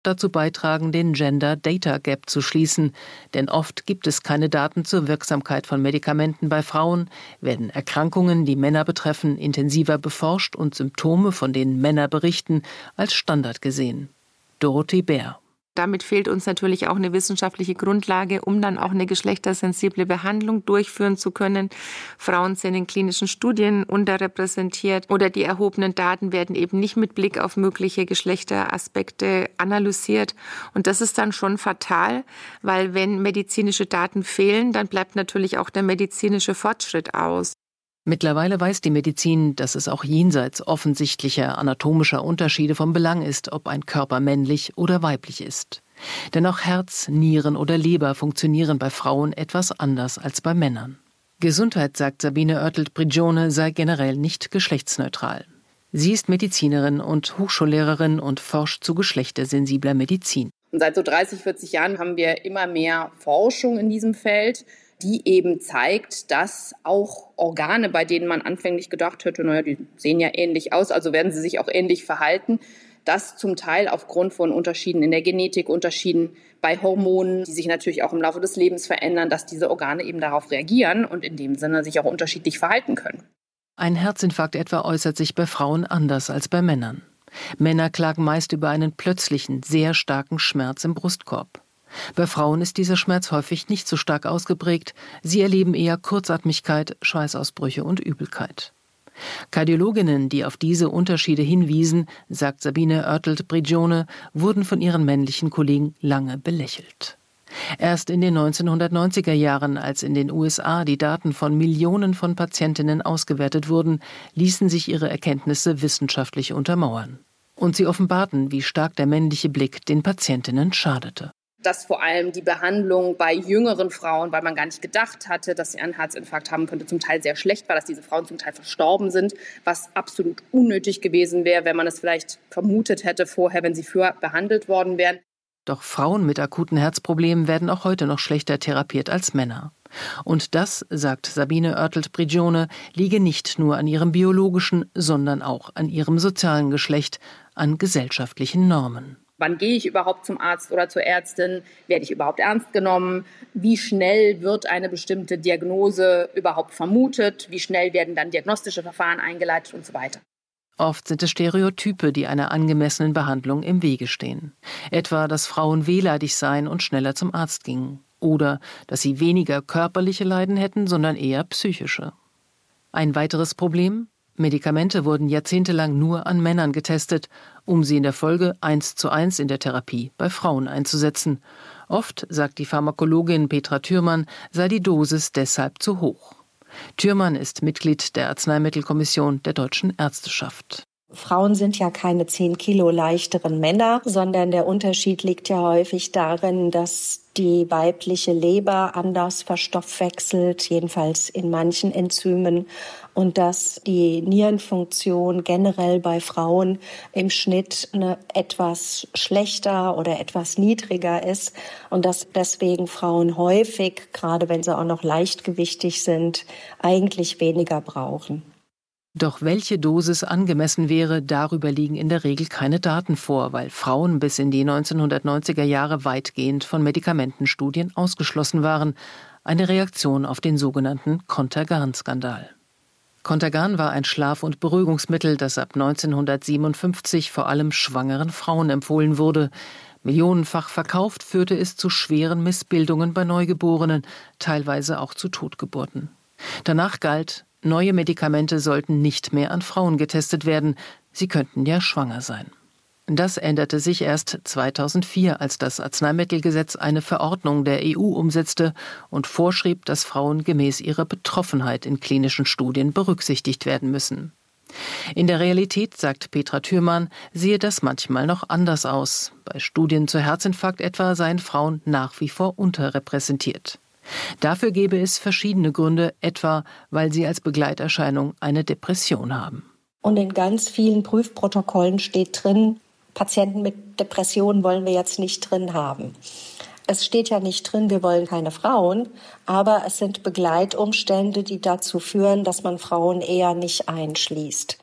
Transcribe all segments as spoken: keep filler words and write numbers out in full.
dazu beitragen, den Gender Data Gap zu schließen. Denn oft gibt es keine Daten zur Wirksamkeit von Medikamenten bei Frauen, werden Erkrankungen, die Männer betreffen, intensiver beforscht und Symptome, von denen Männer berichten, als Standard gesehen. Dorothee Bär. Damit fehlt uns natürlich auch eine wissenschaftliche Grundlage, um dann auch eine geschlechtersensible Behandlung durchführen zu können. Frauen sind in klinischen Studien unterrepräsentiert oder die erhobenen Daten werden eben nicht mit Blick auf mögliche Geschlechteraspekte analysiert. Und das ist dann schon fatal, weil wenn medizinische Daten fehlen, dann bleibt natürlich auch der medizinische Fortschritt aus. Mittlerweile weiß die Medizin, dass es auch jenseits offensichtlicher anatomischer Unterschiede von Belang ist, ob ein Körper männlich oder weiblich ist. Denn auch Herz, Nieren oder Leber funktionieren bei Frauen etwas anders als bei Männern. Gesundheit, sagt Sabine Oertelt-Prigione, sei generell nicht geschlechtsneutral. Sie ist Medizinerin und Hochschullehrerin und forscht zu geschlechtersensibler Medizin. Und seit so dreißig, vierzig Jahren haben wir immer mehr Forschung in diesem Feld, die eben zeigt, dass auch Organe, bei denen man anfänglich gedacht hätte, naja, die sehen ja ähnlich aus, also werden sie sich auch ähnlich verhalten, dass zum Teil aufgrund von Unterschieden in der Genetik, Unterschieden bei Hormonen, die sich natürlich auch im Laufe des Lebens verändern, dass diese Organe eben darauf reagieren und in dem Sinne sich auch unterschiedlich verhalten können. Ein Herzinfarkt etwa äußert sich bei Frauen anders als bei Männern. Männer klagen meist über einen plötzlichen, sehr starken Schmerz im Brustkorb. Bei Frauen ist dieser Schmerz häufig nicht so stark ausgeprägt. Sie erleben eher Kurzatmigkeit, Schweißausbrüche und Übelkeit. Kardiologinnen, die auf diese Unterschiede hinwiesen, sagt Sabine Oertelt-Prigione, wurden von ihren männlichen Kollegen lange belächelt. Erst in den neunzehnhundertneunziger Jahren, als in den U S A die Daten von Millionen von Patientinnen ausgewertet wurden, ließen sich ihre Erkenntnisse wissenschaftlich untermauern. Und sie offenbarten, wie stark der männliche Blick den Patientinnen schadete. Dass vor allem die Behandlung bei jüngeren Frauen, weil man gar nicht gedacht hatte, dass sie einen Herzinfarkt haben könnte, zum Teil sehr schlecht war, dass diese Frauen zum Teil verstorben sind, was absolut unnötig gewesen wäre, wenn man es vielleicht vermutet hätte vorher, wenn sie früher behandelt worden wären. Doch Frauen mit akuten Herzproblemen werden auch heute noch schlechter therapiert als Männer. Und das, sagt Sabine Oertelt-Prigione, liege nicht nur an ihrem biologischen, sondern auch an ihrem sozialen Geschlecht, an gesellschaftlichen Normen. Wann gehe ich überhaupt zum Arzt oder zur Ärztin? Werde ich überhaupt ernst genommen? Wie schnell wird eine bestimmte Diagnose überhaupt vermutet? Wie schnell werden dann diagnostische Verfahren eingeleitet und so weiter? Oft sind es Stereotype, die einer angemessenen Behandlung im Wege stehen. Etwa, dass Frauen wehleidig seien und schneller zum Arzt gingen. Oder, dass sie weniger körperliche Leiden hätten, sondern eher psychische. Ein weiteres Problem? Medikamente wurden jahrzehntelang nur an Männern getestet, um sie in der Folge eins zu eins in der Therapie bei Frauen einzusetzen. Oft, sagt die Pharmakologin Petra Thürmann, sei die Dosis deshalb zu hoch. Thürmann ist Mitglied der Arzneimittelkommission der Deutschen Ärzteschaft. Frauen sind ja keine zehn Kilo leichteren Männer, sondern der Unterschied liegt ja häufig darin, dass die weibliche Leber anders verstoffwechselt, jedenfalls in manchen Enzymen, und dass die Nierenfunktion generell bei Frauen im Schnitt eine etwas schlechter oder etwas niedriger ist und dass deswegen Frauen häufig, gerade wenn sie auch noch leichtgewichtig sind, eigentlich weniger brauchen. Doch welche Dosis angemessen wäre, darüber liegen in der Regel keine Daten vor, weil Frauen bis in die neunzehnhundertneunziger Jahre weitgehend von Medikamentenstudien ausgeschlossen waren. Eine Reaktion auf den sogenannten Contergan-Skandal. Contergan war ein Schlaf- und Beruhigungsmittel, das ab neunzehnhundertsiebenundfünfzig vor allem schwangeren Frauen empfohlen wurde. Millionenfach verkauft führte es zu schweren Missbildungen bei Neugeborenen, teilweise auch zu Totgeburten. Danach galt, neue Medikamente sollten nicht mehr an Frauen getestet werden, sie könnten ja schwanger sein. Das änderte sich erst zweitausendvier, als das Arzneimittelgesetz eine Verordnung der E U umsetzte und vorschrieb, dass Frauen gemäß ihrer Betroffenheit in klinischen Studien berücksichtigt werden müssen. In der Realität, sagt Petra Thürmann, sehe das manchmal noch anders aus. Bei Studien zu Herzinfarkt etwa seien Frauen nach wie vor unterrepräsentiert. Dafür gäbe es verschiedene Gründe, etwa weil sie als Begleiterscheinung eine Depression haben. Und in ganz vielen Prüfprotokollen steht drin, Patienten mit Depressionen wollen wir jetzt nicht drin haben. Es steht ja nicht drin, wir wollen keine Frauen, aber es sind Begleitumstände, die dazu führen, dass man Frauen eher nicht einschließt.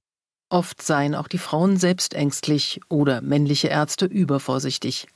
Oft seien auch die Frauen selbst ängstlich oder männliche Ärzte übervorsichtig.